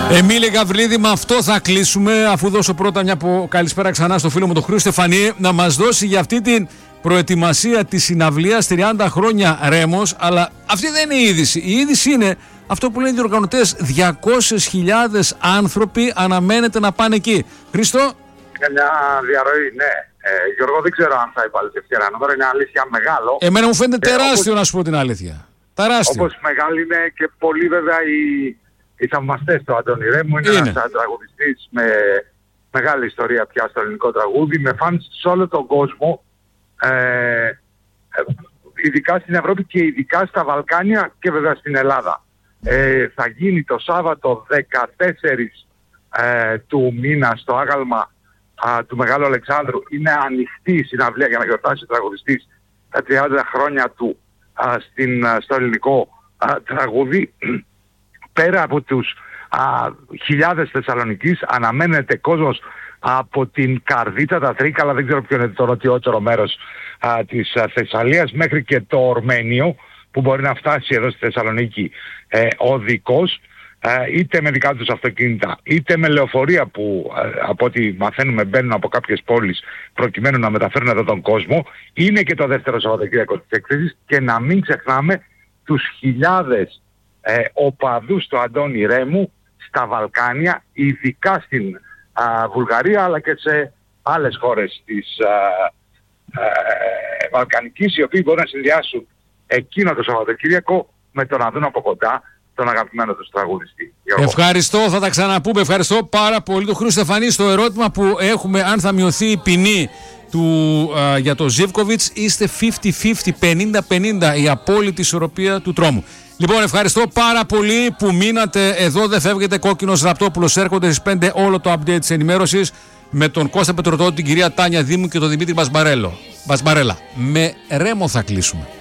Εμίλη Γαβριλίδη, με αυτό θα κλείσουμε, αφού δώσω πρώτα μια καλησπέρα ξανά στο φίλο μου τον Χρήστο Στεφανή, να μας δώσει για αυτή την προετοιμασία της συναυλίας 30 χρόνια Ρέμος. Αλλά αυτή δεν είναι η είδηση. Η είδηση είναι αυτό που λένε οι διοργανωτές, 200.000 άνθρωποι αναμένεται να πάνε εκεί. Χρήστο. Μια διαρροή, ναι. Γιώργο, δεν ξέρω αν θα υπαλληθευτεί ένα νούμερο, είναι αλήθεια μεγάλο. Εμένα μου φαίνεται τεράστιο, να σου πω την αλήθεια. Τεράστιο. Όπως μεγάλη είναι και πολύ βέβαια οι θαυμαστές του Αντώνη Ρέμου. Είναι ένας τραγουδιστής με μεγάλη ιστορία πια στο ελληνικό τραγούδι, με φανς σε όλο τον κόσμο, ειδικά στην Ευρώπη και ειδικά στα Βαλκάνια και βέβαια στην Ελλάδα. Θα γίνει το Σάββατο 14 του μήνα στο άγαλμα του Μεγάλου Αλεξάνδρου. Είναι ανοιχτή η συναυλία για να γιορτάσει ο τραγουδιστής τα 30 χρόνια του στο ελληνικό τραγούδι. Πέρα από τους χιλιάδες Θεσσαλονικής αναμένεται κόσμος από την Καρδίτσα, τα Τρίκαλα, δεν ξέρω ποιο είναι το νοτιότερο μέρος της Θεσσαλίας, μέχρι και το Ορμένιο που μπορεί να φτάσει εδώ στη Θεσσαλονίκη οδικός, είτε με δικά τους αυτοκίνητα είτε με λεωφορεία που από ό,τι μαθαίνουμε μπαίνουν από κάποιες πόλεις προκειμένου να μεταφέρουν εδώ τον κόσμο. Είναι και το δεύτερο Σαββατοκύριακο της έκθεσης και να μην ξεχνάμε τους χιλιάδες οπαδούς του Αντώνη Ρέμου στα Βαλκάνια, ειδικά στην Βουλγαρία αλλά και σε άλλες χώρες της Βαλκανικής, οι οποίοι μπορούν να συνδυάσουν εκείνο το Σαββατοκύριακο με το να δουν από κοντά τον αγαπημένο του τραγουδιστή. Ευχαριστώ, θα τα ξαναπούμε. Ευχαριστώ πάρα πολύ τον Χρήστο Στεφανή. Στο ερώτημα που έχουμε, αν θα μειωθεί η ποινή για το Ζίβκοβιτς, είστε 50-50, 50-50, η απόλυτη ισορροπία του τρόμου. Λοιπόν, ευχαριστώ πάρα πολύ που μείνατε εδώ. Δεν φεύγετε. Κόκκινος Ραπτόπουλος έρχονται στις 5 όλο το update της ενημέρωσης με τον Κώστα Πετρωτό, την κυρία Τάνια Δήμου και τον Δημήτρη Μπασμπαρέλα. Με Ρέμο θα κλείσουμε.